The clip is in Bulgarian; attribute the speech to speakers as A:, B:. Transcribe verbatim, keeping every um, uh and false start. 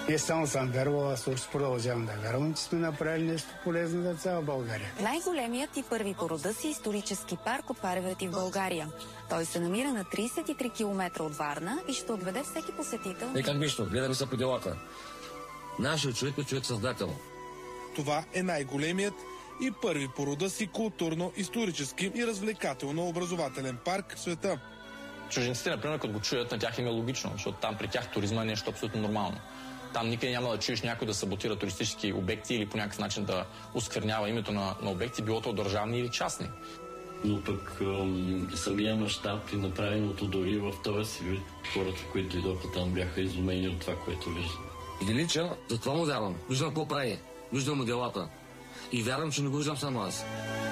A: Не само съм вярвал, аз също продължавам да вярвам, че сме направили нещо полезно за цяла България.
B: Най-големият и първи по рода си исторически парк от Паревeti в България. Той се намира на тридесет и три километра от Варна и ще отведе всеки посетител.
C: Е, как нищо, гледаме се по делата. Нашият човек е човек-създател.
D: Това е най-големият и първи по рода си културно-исторически и развлекателно-образователен парк в света.
E: Чужденците, например, като го чуят, на тях им е логично, защото там при тях туризма е нещо абсолютно нормално. Там никъде няма да чуеш някой да саботира туристически обекти или по някакъв начин да осквернява името на, на обекти, било то държавни или частни.
F: Но пък самия мащаб и направеното дори в този си вид, хората, които дойдоха там, бяха изумени от това, което виждам.
C: Велича, за това му вярвам. Виждам какво прави. Виждам му делата. И вярвам, че не го виждам само аз.